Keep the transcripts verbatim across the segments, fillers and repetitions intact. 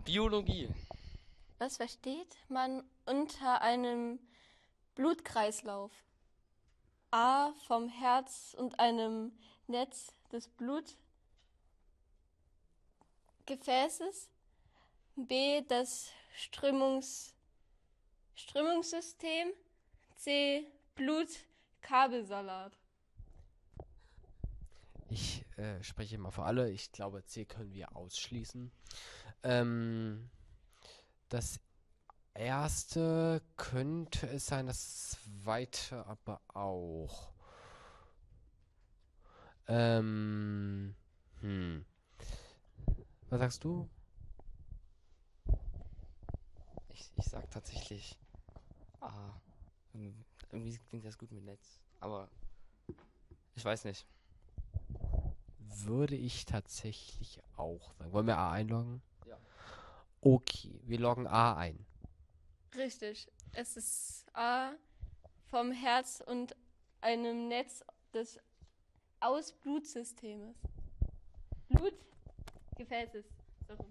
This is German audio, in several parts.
Biologie. Was versteht man unter einem Blutkreislauf? A. Vom Herz und einem Netz des Blutgefäßes. B. Das Strömungs Strömungssystem. C. Blutkabelsalat. Ich äh, spreche mal für alle. Ich glaube, C können wir ausschließen. Ähm, das erste könnte es sein, das zweite aber auch. Ähm, hm. Was sagst du? Ich, ich sag tatsächlich A. Ähm, Irgendwie klingt das gut mit Netz. Aber ich weiß nicht. Würde ich tatsächlich auch sagen. Wollen wir A einloggen? Ja. Okay, wir loggen A ein. Richtig. Es ist A. Vom Herz und einem Netz des Ausblutsystems. Blutgefäßes. So rum.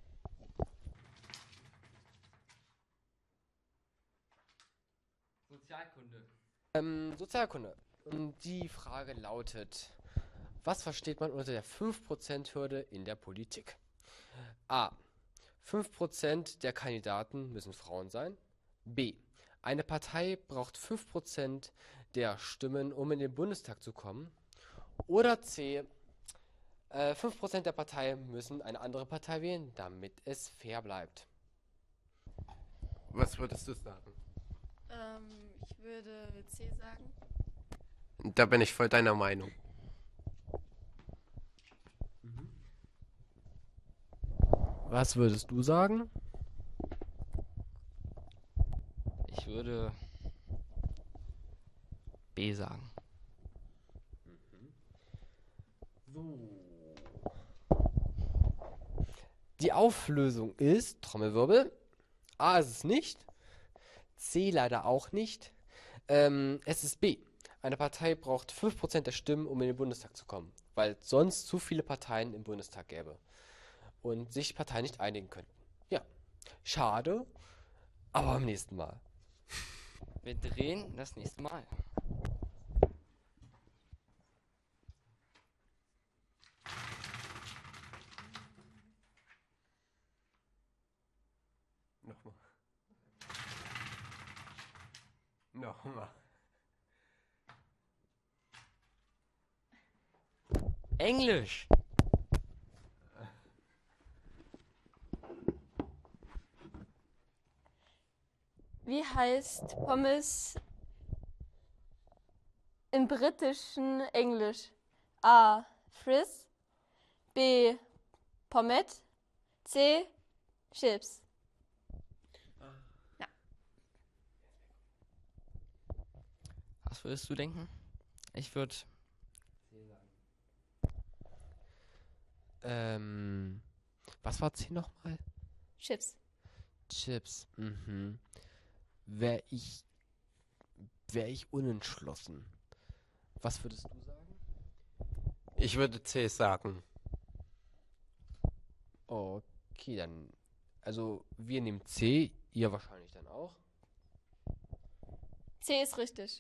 Sozialkunde. Ähm, Sozialkunde. Und die Frage lautet: Was versteht man unter der fünf Prozent Hürde in der Politik? A. fünf Prozent der Kandidaten müssen Frauen sein. B. Eine Partei braucht fünf Prozent der Stimmen, um in den Bundestag zu kommen. Oder C. Äh, fünf Prozent der Partei müssen eine andere Partei wählen, damit es fair bleibt. Was würdest du sagen? Ähm, ich würde C sagen. Da bin ich voll deiner Meinung. Was würdest du sagen? Ich würde B sagen. Die Auflösung ist, Trommelwirbel, A ist es nicht, C leider auch nicht, ähm, es ist B. Eine Partei braucht fünf Prozent der Stimmen, um in den Bundestag zu kommen, weil es sonst zu viele Parteien im Bundestag gäbe und sich Parteien nicht einigen könnten. Ja, schade, aber beim nächsten Mal. Wir drehen das nächste Mal. Nochmal. Nochmal. Englisch. Wie heißt Pommes im britischen Englisch? A. Frizz. B. Pommet. C. Chips. Was würdest du denken? Ich würde Ähm, was war C nochmal? Chips. Chips, mhm. Wäre ich, wäre ich unentschlossen. Was würdest du sagen? Ich würde C sagen. Okay, dann, also wir nehmen C, ihr wahrscheinlich dann auch. C ist richtig.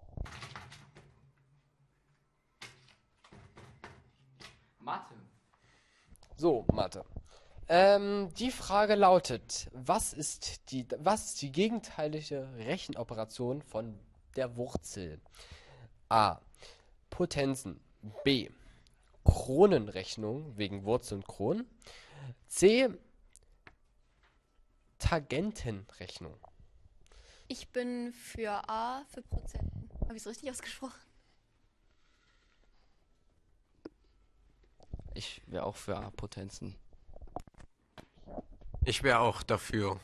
Mathe. So, Mathe. Ähm, die Frage lautet, was ist die, was ist die gegenteilige Rechenoperation von der Wurzel? A. Potenzen. B. Kronenrechnung wegen Wurzel und Kronen. C. Tangentenrechnung. Ich bin für A, für Prozenten. Habe ich es richtig ausgesprochen? Ich wäre auch für A-Potenzen. Ich wäre auch dafür.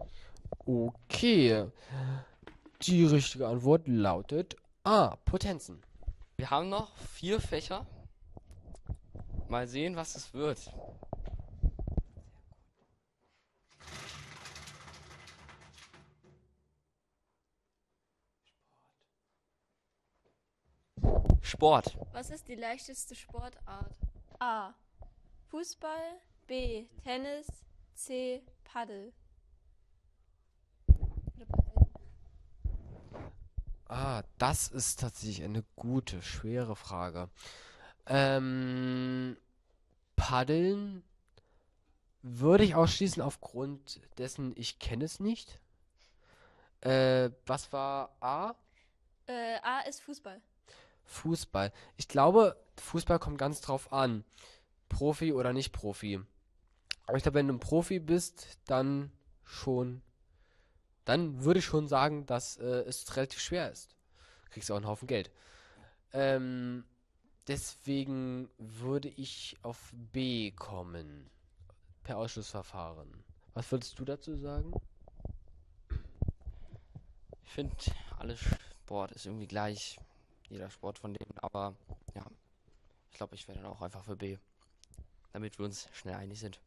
Okay. Die richtige Antwort lautet A. Potenzen. Wir haben noch vier Fächer. Mal sehen, was es wird. Sport. Was ist die leichteste Sportart? A. Fußball. B. Tennis. C. Paddel. Ah, das ist tatsächlich eine gute, schwere Frage. Ähm, Paddeln würde ich ausschließen aufgrund dessen, ich kenne es nicht. Äh, was war A? Äh, A ist Fußball. Fußball. Ich glaube, Fußball kommt ganz drauf an. Profi oder nicht Profi. Aber ich glaube, wenn du ein Profi bist, dann schon. Dann würde ich schon sagen, dass äh, es relativ schwer ist. Kriegst du auch einen Haufen Geld. Ähm, deswegen würde ich auf B kommen. Per Ausschlussverfahren. Was würdest du dazu sagen? Ich finde, alles Sport ist irgendwie gleich. Jeder Sport von denen. Aber ja, ich glaube, ich wäre dann auch einfach für B. Damit wir uns schnell einig sind.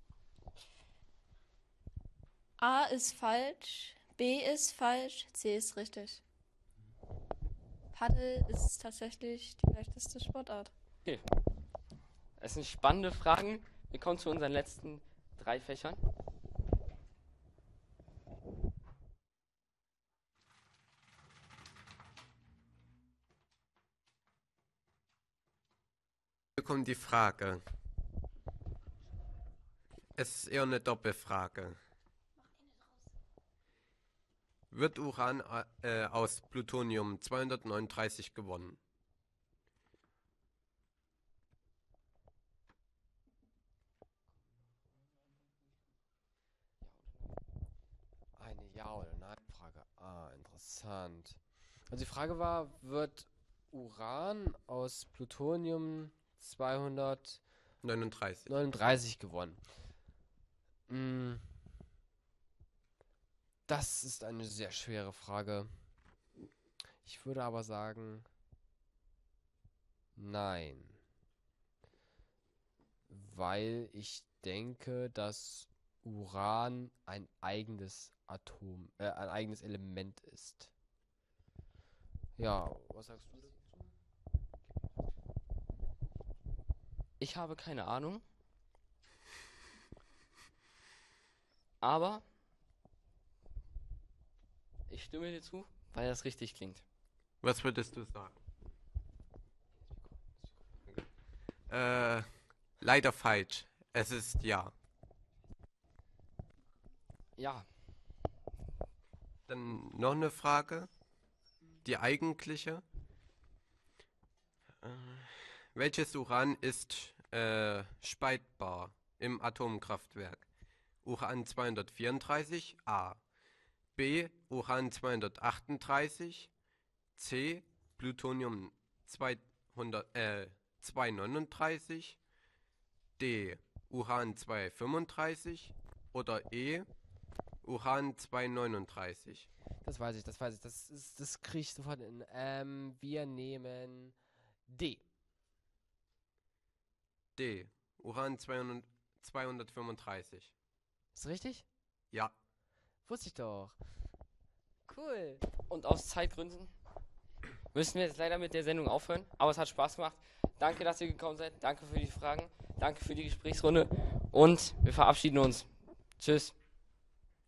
A ist falsch, B ist falsch, C ist richtig. Paddel ist tatsächlich die leichteste Sportart. Es sind spannende Fragen. Wir kommen zu unseren letzten drei Fächern. Hier kommt die Frage. Es ist eher eine Doppelfrage. Wird Uran äh, aus Plutonium zweihundertneununddreißig gewonnen? Eine Ja- oder Nein-Frage. Ah, interessant. Also die Frage war, wird Uran aus Plutonium zweihundertneununddreißig neununddreißig. gewonnen? Mm, Das ist eine sehr schwere Frage. Ich würde aber sagen, nein. Weil ich denke, dass Uran ein eigenes Atom, äh, ein eigenes Element ist. Ja, was sagst du dazu? Ich habe keine Ahnung. Aber ich stimme dir zu, weil das richtig klingt. Was würdest du sagen? Äh, leider falsch. Es ist ja. Ja, Dann noch eine Frage. Die eigentliche. Äh, welches Uran ist äh, spaltbar im Atomkraftwerk? Uran zweihundertvierunddreißig A. B. Uran zweihundertachtunddreißig. C. Plutonium zweihundert, äh, zweihundertneununddreißig. D. Uran zweihundertfünfunddreißig. Oder E. Uran zweihundertneununddreißig. Das weiß ich, das weiß ich. Das ist, das kriege ich sofort in. Ähm, wir nehmen D. D. Uran zweihundert, zweihundertfünfunddreißig. Ist richtig? Ja. Wusste ich doch. Cool. und aus Zeitgründen müssen wir jetzt leider mit der Sendung aufhören. Aber es hat Spaß gemacht. Danke, dass ihr gekommen seid. Danke für die Fragen. Danke für die Gesprächsrunde. Und wir verabschieden uns. Tschüss.